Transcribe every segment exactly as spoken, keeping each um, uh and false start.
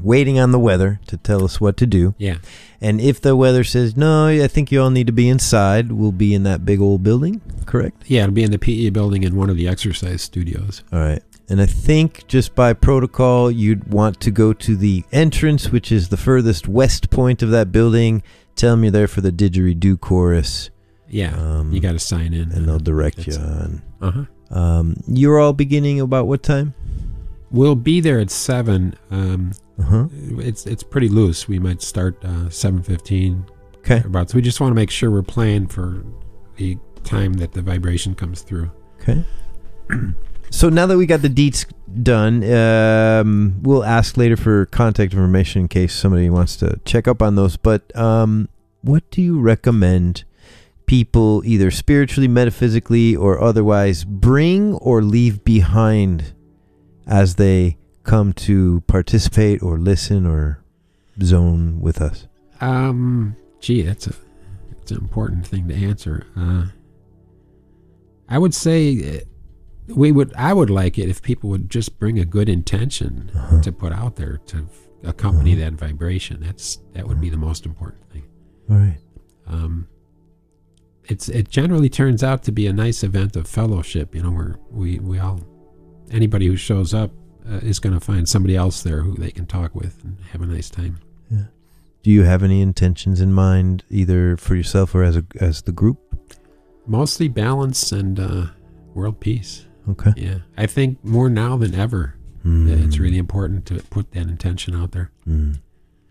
waiting on the weather to tell us what to do. Yeah. And if the weather says, no, I think you all need to be inside, we'll be in that big old building, correct? Yeah, it'll be in the P E building in one of the exercise studios. All right. And I think just by protocol, you'd want to go to the entrance, which is the furthest west point of that building. Tell them you're there for the didgeridoo chorus. Yeah, um, you got to sign in. And they'll direct you on. Uh-huh. Um, you're all beginning about what time? We'll be there at seven. Um, uh-huh. It's it's pretty loose. We might start uh, seven fifteen. Okay. About. So we just want to make sure we're playing for the time that the vibration comes through. Okay. So now that we got the deets done, um, we'll ask later for contact information in case somebody wants to check up on those. But um, what do you recommend people, either spiritually, metaphysically, or otherwise, bring or leave behind as they come to participate or listen or zone with us? Um, gee, that's a that's an important thing to answer. Uh, I would say we would. I would like it if people would just bring a good intention uh-huh. to put out there to accompany uh-huh. that vibration. That's that would be the most important thing. All right. Um, it's it generally turns out to be a nice event of fellowship. You know, where we we all anybody who shows up uh, is going to find somebody else there who they can talk with and have a nice time. Yeah. Do you have any intentions in mind, either for yourself or as a as the group? Mostly balance and uh, world peace. Okay. Yeah, I think more now than ever, mm. it's really important to put that intention out there. Mm.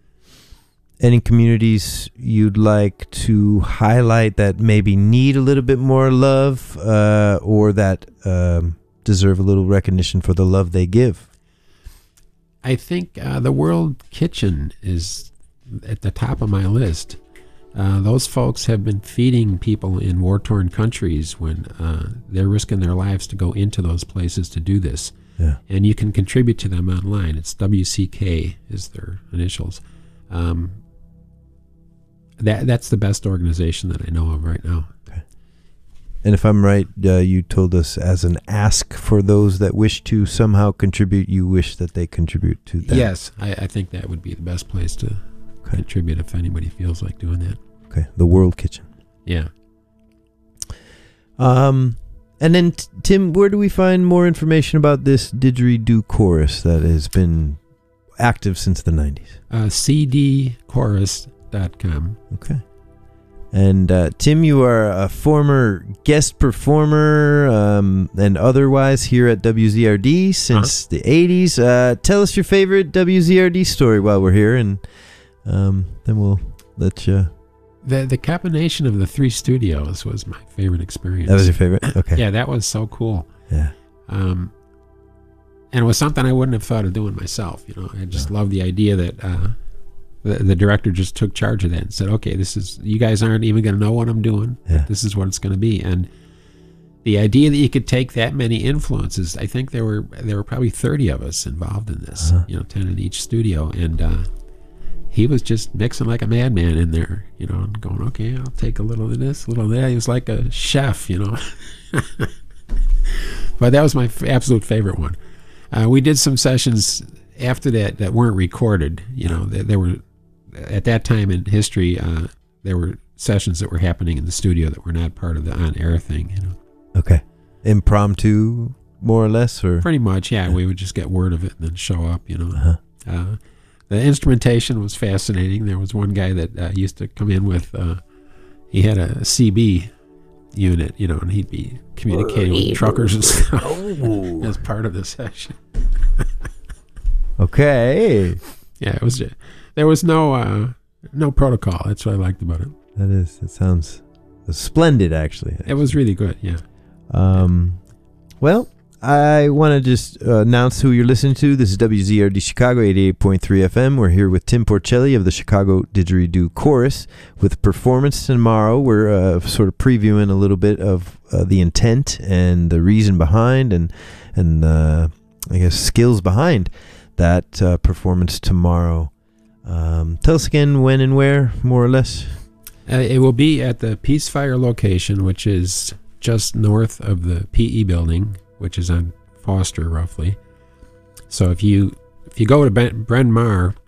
Any communities you'd like to highlight that maybe need a little bit more love, uh, or that um, deserve a little recognition for the love they give? I think uh, the World Kitchen is at the top of my list. Uh, those folks have been feeding people in war-torn countries when uh, they're risking their lives to go into those places to do this. Yeah. And you can contribute to them online. It's W C K is their initials. Um, that That's the best organization that I know of right now. Okay. And if I'm right, uh, you told us as an ask for those that wish to somehow contribute, you wish that they contribute to that. Yes, I, I think that would be the best place to okay. contribute if anybody feels like doing that. Okay, the World Kitchen. Yeah. Um, and then, t- Tim, where do we find more information about this didgeridoo chorus that has been active since the nineties? Uh, c d chorus dot com. Okay. And uh, Tim, you are a former guest performer um, and otherwise here at W Z R D since uh-huh. the eighties. Uh, tell us your favorite W Z R D story while we're here, and um, then we'll let you... The the combination of the three studios was my favorite experience. That was your favorite? Okay. Yeah, that was so cool. Yeah. Um, and it was something I wouldn't have thought of doing myself. You know, I just no. love the idea that uh, the the director just took charge of that and said, "Okay, this is you guys aren't even going to know what I'm doing. Yeah. This is what it's going to be." And the idea that you could take that many influences, I think there were there were probably thirty of us involved in this. Uh-huh. You know, ten in each studio, and. Uh, He was just mixing like a madman in there, you know, and going, okay, I'll take a little of this, a little of that. He was like a chef, you know. But that was my f- absolute favorite one. Uh, we did some sessions after that that weren't recorded, you know. There, there were, at that time in history, uh, there were sessions that were happening in the studio that were not part of the on-air thing, you know. Okay. Impromptu, more or less? Or pretty much, yeah. yeah. We would just get word of it and then show up, you know. Uh-huh. Uh The instrumentation was fascinating. There was one guy that uh, used to come in with, uh, he had a C B unit, you know, and he'd be communicating with truckers and stuff oh. as part of the session. Okay. Yeah, it was. There was no uh, no protocol. That's what I liked about it. That is. It sounds splendid, actually. It was really good. Yeah. Um. Well. I want to just uh, announce who you're listening to. This is W Z R D Chicago, eighty-eight point three F M. We're here with Tim Porcelli of the Chicago Didgeridoo Chorus with performance tomorrow. We're uh, sort of previewing a little bit of uh, the intent and the reason behind and, and uh, I guess, skills behind that uh, performance tomorrow. Um, tell us again when and where, more or less. Uh, it will be at the Peacefire location, which is just north of the P E building, which is on Foster, roughly. So if you if you go to ben, Bryn Mawr